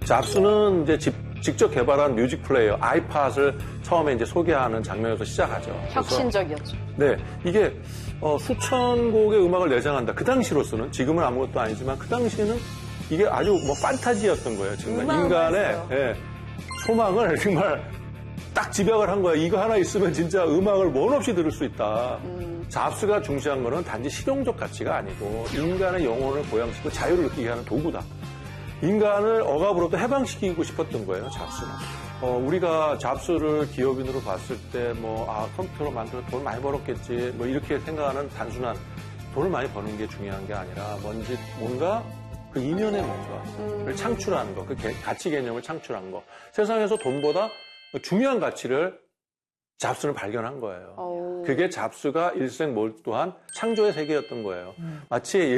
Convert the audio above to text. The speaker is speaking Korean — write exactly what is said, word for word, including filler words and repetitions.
잡스는 이제 집, 직접 개발한 뮤직 플레이어 아이팟을 처음에 이제 소개하는 장면에서 시작하죠. 혁신적이었죠. 네, 이게 어, 수천 곡의 음악을 내장한다. 그 당시로서는 지금은 아무것도 아니지만 그 당시에는 이게 아주 뭐 판타지였던 거예요. 정말 인간의 예, 소망을 정말 딱 집약을 한 거예요. 이거 하나 있으면 진짜 음악을 원 없이 들을 수 있다. 음. 잡스가 중시한 거는 단지 실용적 가치가 아니고 인간의 영혼을 보양시키고 자유를 느끼게 하는 도구다. 인간을 억압으로부터 해방시키고 싶었던 거예요, 잡스는. 어, 우리가 잡스를 기업인으로 봤을 때, 뭐, 아, 컴퓨터로 만들어 돈 많이 벌었겠지, 뭐, 이렇게 생각하는 단순한 돈을 많이 버는 게 중요한 게 아니라, 뭔지, 뭔가 그 이면의 뭔가를 음. 창출하는 거, 그 개, 가치 개념을 창출한 거. 세상에서 돈보다 중요한 가치를 잡스는 발견한 거예요. 오. 그게 잡스가 일생 몰두한 창조의 세계였던 거예요. 음. 마치